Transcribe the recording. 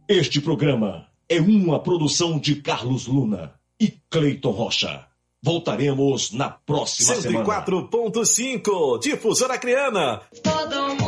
Este programa é uma produção de Carlos Luna e Cleiton Rocha. Voltaremos na próxima semana. 104.5, Difusora Acreana.